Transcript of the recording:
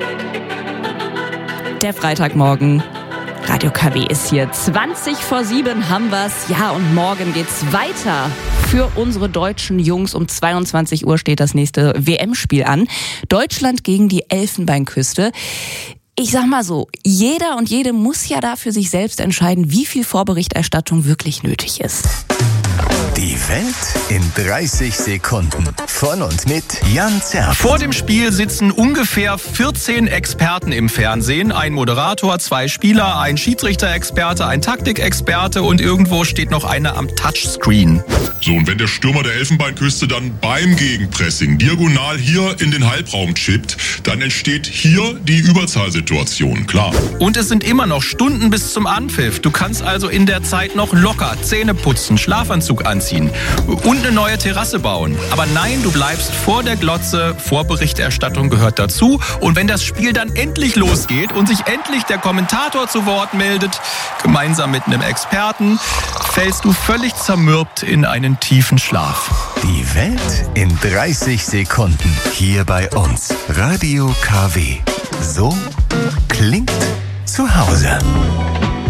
Der Freitagmorgen. Radio KW ist hier. 7:20 haben wir's. Ja, und morgen geht's weiter. Für unsere deutschen Jungs um 22 Uhr steht das nächste WM-Spiel an. Deutschland gegen die Elfenbeinküste. Ich sag mal so, jeder und jede muss ja da für sich selbst entscheiden, wie viel Vorberichterstattung wirklich nötig ist. Die Welt in 30 Sekunden. Von und mit Jan Zerf. Vor dem Spiel sitzen ungefähr 14 Experten im Fernsehen. Ein Moderator, 2 Spieler, ein Schiedsrichter-Experte, ein Taktikexperte und irgendwo steht noch einer am Touchscreen. So, und wenn der Stürmer der Elfenbeinküste dann beim Gegenpressing diagonal hier in den Halbraum chippt, dann entsteht hier die Überzahlsituation, klar. Und es sind immer noch Stunden bis zum Anpfiff. Du kannst also in der Zeit noch locker Zähne putzen, Schlafanzug anziehen und eine neue Terrasse bauen. Aber nein, du bleibst vor der Glotze. Vorberichterstattung gehört dazu. Und wenn das Spiel dann endlich losgeht und sich endlich der Kommentator zu Wort meldet, gemeinsam mit einem Experten, fällst du völlig zermürbt in einen tiefen Schlaf. Die Welt in 30 Sekunden. Hier bei uns. Radio KW. So klingt zu Hause.